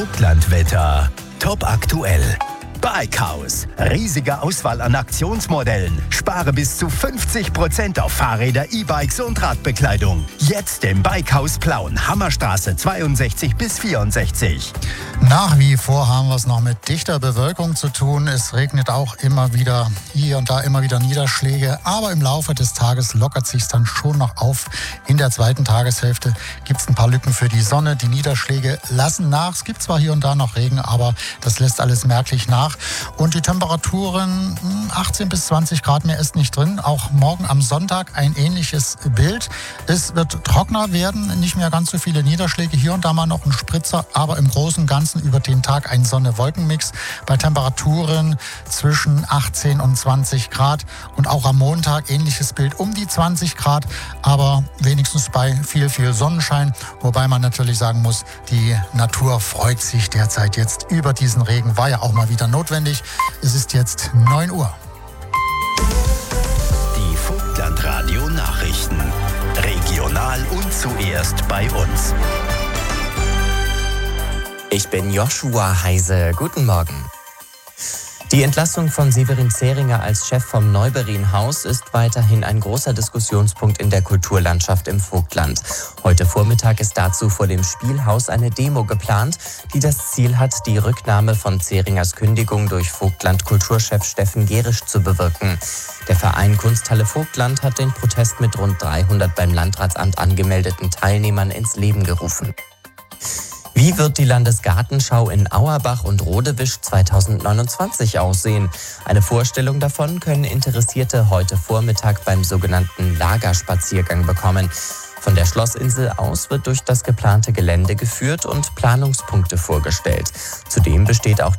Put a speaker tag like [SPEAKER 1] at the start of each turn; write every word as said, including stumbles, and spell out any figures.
[SPEAKER 1] Vogtlandwetter. Top aktuell. Bikehaus. Riesige Auswahl an Aktionsmodellen. Spare bis zu fünfzig Prozent auf Fahrräder, E-Bikes und Radbekleidung. Jetzt im Bikehaus Plauen. Hammerstraße zweiundsechzig bis vierundsechzig.
[SPEAKER 2] Nach wie vor haben wir es noch mit dichter Bewölkung zu tun. Es regnet auch immer wieder, hier und da immer wieder Niederschläge. Aber im Laufe des Tages lockert sich dann schon noch auf. In der zweiten Tageshälfte gibt es ein paar Lücken für die Sonne. Die Niederschläge lassen nach. Es gibt zwar hier und da noch Regen, aber das lässt alles merklich nach. Und die Temperaturen, achtzehn bis zwanzig Grad mehr ist nicht drin. Auch morgen am Sonntag ein ähnliches Bild. Es wird trockener werden, nicht mehr ganz so viele Niederschläge. Hier und da mal noch ein Spritzer, aber im Großen und Ganzen über den Tag ein Sonne-Wolken-Mix. Bei Temperaturen zwischen achtzehn und zwanzig Grad. Und auch am Montag ähnliches Bild um die zwanzig Grad, aber wenigstens bei viel, viel Sonnenschein. Wobei man natürlich sagen muss, die Natur freut sich derzeit jetzt über diesen Regen. War ja auch mal wieder notwendig. Es ist jetzt neun Uhr.
[SPEAKER 1] Die Vogtlandradio Nachrichten. Regional und zuerst bei uns.
[SPEAKER 3] Ich bin Joshua Heise. Guten Morgen. Die Entlassung von Severin Zeringer als Chef vom Neuberien-Haus ist weiterhin ein großer Diskussionspunkt in der Kulturlandschaft im Vogtland. Heute Vormittag ist dazu vor dem Spielhaus eine Demo geplant, die das Ziel hat, die Rücknahme von Zeringers Kündigung durch Vogtland-Kulturchef Steffen Gerisch zu bewirken. Der Verein Kunsthalle Vogtland hat den Protest mit rund dreihundert beim Landratsamt angemeldeten Teilnehmern ins Leben gerufen. Wie wird die Landesgartenschau in Auerbach und Rodewisch zweitausendneunundzwanzig aussehen? Eine Vorstellung davon können Interessierte heute Vormittag beim sogenannten Lagerspaziergang bekommen. Von der Schlossinsel aus wird durch das geplante Gelände geführt und Planungspunkte vorgestellt. Zudem besteht auch